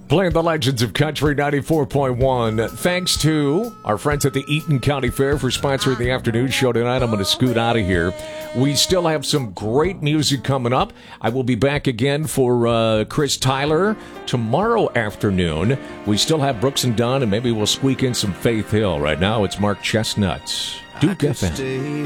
Playing the Legends of Country 94.1. Thanks to our friends at the Eaton County Fair for sponsoring the afternoon show tonight. I'm going to scoot out of here. We still have some great music coming up. I will be back again for Chris Tyler tomorrow afternoon. We still have Brooks and Dunn, and maybe we'll squeak in some Faith Hill. Right now, it's Mark Chestnut's Duke FM.